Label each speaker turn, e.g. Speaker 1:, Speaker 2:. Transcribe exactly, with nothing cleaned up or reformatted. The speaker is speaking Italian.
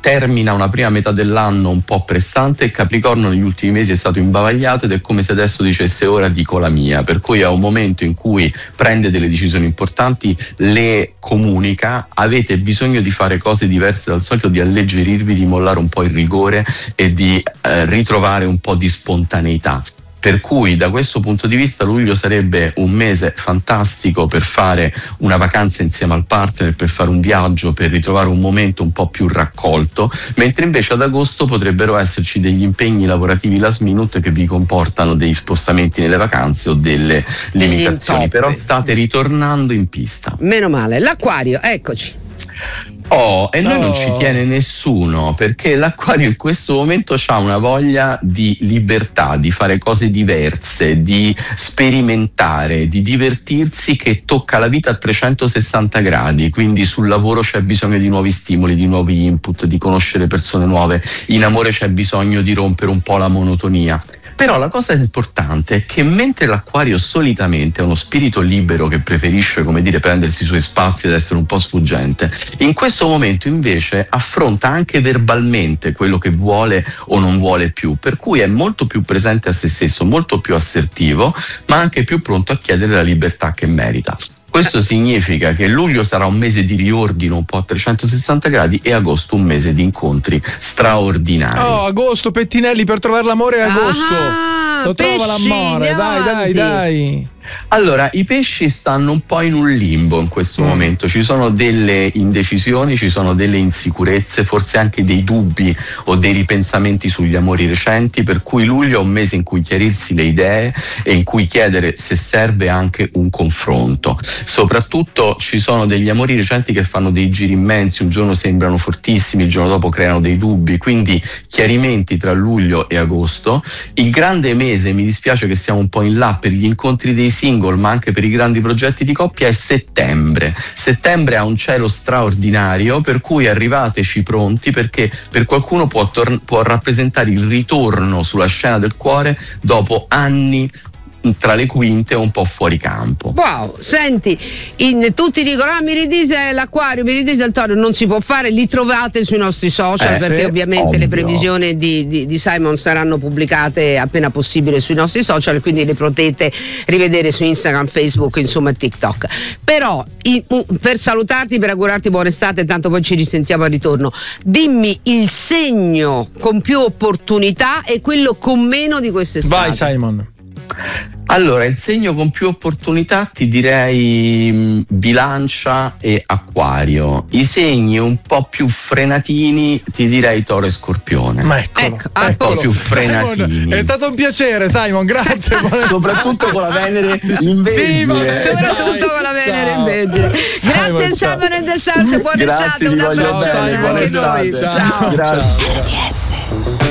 Speaker 1: termina una prima metà dell'anno un po' pressante, e Capricorno negli ultimi mesi è stato imbavagliato ed è come se adesso dicesse ora dico la mia, per cui è un momento in cui prende delle decisioni importanti, le comunica, avete bisogno di fare cose diverse dal solito, di alleggerirvi, di mollare un po' il rigore e di eh, ritrovare un po' di spontaneità. Per cui da questo punto di vista luglio sarebbe un mese fantastico per fare una vacanza insieme al partner, per fare un viaggio, per ritrovare un momento un po' più raccolto, mentre invece ad agosto potrebbero esserci degli impegni lavorativi last minute che vi comportano degli spostamenti nelle vacanze o delle limitazioni, però state ritornando in pista.
Speaker 2: Meno male. L'Acquario, eccoci.
Speaker 1: Oh, e noi
Speaker 3: Oh.
Speaker 1: non ci tiene nessuno, perché l'Acquario in questo momento ha una voglia di libertà, di fare cose diverse, di sperimentare, di divertirsi, che tocca la vita a trecentosessanta gradi, quindi sul lavoro c'è bisogno di nuovi stimoli, di nuovi input, di conoscere persone nuove, in amore c'è bisogno di rompere un po' la monotonia. Però la cosa importante è che mentre l'Acquario solitamente è uno spirito libero che preferisce, come dire, prendersi i suoi spazi ed essere un po' sfuggente, in questo momento invece affronta anche verbalmente quello che vuole o non vuole più, per cui è molto più presente a se stesso, molto più assertivo, ma anche più pronto a chiedere la libertà che merita. Questo significa che luglio sarà un mese di riordino un po' a trecentosessanta gradi e agosto un mese di incontri straordinari.
Speaker 3: Oh, agosto, pettinelli per trovare l'amore è agosto.
Speaker 2: Ah,
Speaker 3: Lo trova
Speaker 2: pesci,
Speaker 3: l'amore, dai, dai,
Speaker 2: avanti.
Speaker 3: dai.
Speaker 1: Allora, i pesci stanno un po' in un limbo in questo
Speaker 3: Mm.
Speaker 1: momento, ci sono delle indecisioni, ci sono delle insicurezze, forse anche dei dubbi o dei ripensamenti sugli amori recenti, per cui luglio è un mese in cui chiarirsi le idee e in cui chiedere se serve anche un confronto. Soprattutto ci sono degli amori recenti che fanno dei giri immensi, un giorno sembrano fortissimi, il giorno dopo creano dei dubbi, quindi chiarimenti tra luglio e agosto. Il grande mese, mi dispiace che siamo un po' in là per gli incontri dei single, ma anche per i grandi progetti di coppia, è settembre. Settembre ha un cielo straordinario, per cui arrivateci pronti, perché per qualcuno può, tor- può rappresentare il ritorno sulla scena del cuore dopo anni tra le quinte un po' fuori campo.
Speaker 2: Wow, senti, in, tutti dicono ah, mi ridite l'Acquario, mi ridite il Toro, non si può fare, li trovate sui nostri social,
Speaker 1: Eh,
Speaker 2: perché
Speaker 1: sì,
Speaker 2: ovviamente
Speaker 1: ovvio.
Speaker 2: le previsioni di, di, di Simon saranno pubblicate appena possibile sui nostri social, quindi le potete rivedere su Instagram, Facebook, insomma TikTok. Però in- un- per salutarti, per augurarti buona estate, tanto poi ci risentiamo al ritorno, dimmi il segno con più opportunità e quello con meno di quest'estate.
Speaker 3: Vai Simon.
Speaker 1: Allora, il segno con più opportunità ti direi mh, Bilancia e Acquario. I segni un po' più frenatini ti direi Toro e Scorpione.
Speaker 3: Ma eccolo,
Speaker 2: Ecco, a
Speaker 1: un po'
Speaker 2: posto.
Speaker 1: più
Speaker 3: Simon,
Speaker 1: frenatini.
Speaker 3: è stato un piacere Simon, grazie. buona estate.
Speaker 1: Soprattutto con la Venere in
Speaker 3: Sì, va-
Speaker 1: Vergine.
Speaker 2: Soprattutto
Speaker 3: Dai,
Speaker 2: con la Venere
Speaker 3: ciao.
Speaker 2: in Vergine.
Speaker 3: Simon,
Speaker 2: Grazie
Speaker 3: ciao.
Speaker 2: Simon and the Stars, buona
Speaker 1: Grazie,
Speaker 2: estate,
Speaker 1: vi
Speaker 2: un
Speaker 1: voglio
Speaker 2: abbraccione
Speaker 1: bene, buona
Speaker 2: anche noi.
Speaker 1: estate.
Speaker 2: Ciao.
Speaker 1: Grazie.
Speaker 3: Ciao.
Speaker 2: R T S